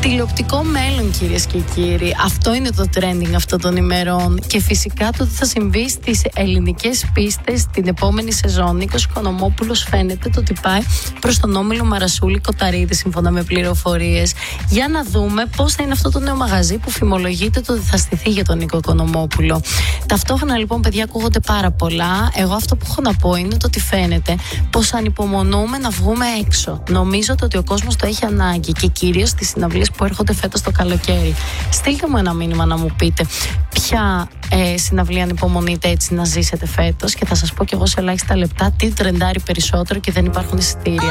Τηλεοπτικό μέλλον, κυρίες και κύριοι. Αυτό είναι το trending αυτών των ημερών. Και φυσικά το τι θα συμβεί στις ελληνικές πίστες την επόμενη σεζόν. Νίκος Οικονομόπουλος φαίνεται το ότι πάει προς τον όμιλο Μαρασούλη Κοταρίδη, σύμφωνα με πληροφορίες. Για να δούμε πώς θα είναι αυτό το νέο μαγαζί που φημολογείται το ότι θα στηθεί για τον Νίκο Οικονομόπουλο. Ταυτόχρονα, λοιπόν, παιδιά, ακούγονται πάρα πολλά. Εγώ αυτό που έχω να πω είναι το ότι φαίνεται πως ανυπομονούμε να βγούμε έξω. Νομίζω ότι ο κόσμος το έχει ανάγκη και κυρίως στις συναυλίες που έρχονται φέτος το καλοκαίρι. Στείλτε μου ένα μήνυμα να μου πείτε ποια συναυλία ανυπομονείτε έτσι να ζήσετε φέτος και θα σας πω κι εγώ σε ελάχιστα λεπτά τι τρεντάρει περισσότερο και δεν υπάρχουν εισιτήρια.